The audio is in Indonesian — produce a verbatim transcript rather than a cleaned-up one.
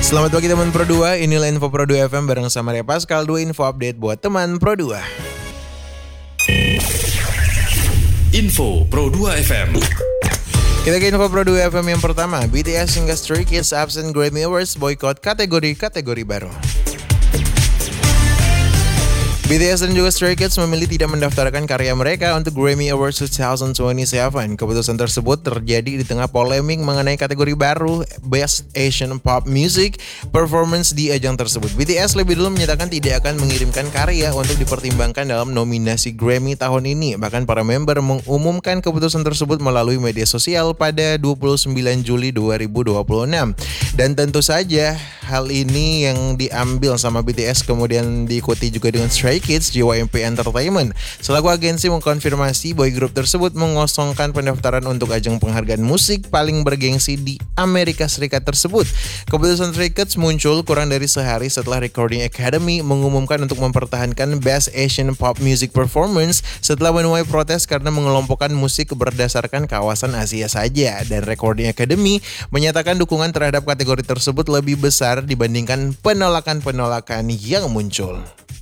Selamat pagi teman Pro dua, inilah Info Pro dua F M bareng sama Ria Pascal, dua info update buat teman Pro dua. Info Pro dua F M. Kita ke Info Pro dua F M yang pertama, B T S hingga Stray Kids absent Grammy Awards boycott kategori-kategori baru. B T S dan juga Stray Kids memilih tidak mendaftarkan karya mereka untuk Grammy Awards dua ribu dua puluh tujuh. Keputusan tersebut terjadi di tengah polemik mengenai kategori baru Best Asian Pop Music Performance di ajang tersebut. B T S lebih dulu menyatakan tidak akan mengirimkan karya untuk dipertimbangkan dalam nominasi Grammy tahun ini. Bahkan para member mengumumkan keputusan tersebut melalui media sosial pada dua puluh sembilan Juli dua ribu dua puluh enam. Dan tentu saja hal ini yang diambil sama B T S kemudian diikuti juga dengan Stray Kids, J Y M P Entertainment. Selaku agensi mengkonfirmasi boy group tersebut mengosongkan pendaftaran untuk ajang penghargaan musik paling bergengsi di Amerika Serikat tersebut. Keputusan Stray Kids muncul kurang dari sehari setelah Recording Academy mengumumkan untuk mempertahankan Best Asian Pop Music Performance setelah menuai protes karena mengelompokkan musik berdasarkan kawasan Asia saja. Dan Recording Academy menyatakan dukungan terhadap kategori tersebut lebih besar dibandingkan penolakan-penolakan yang muncul.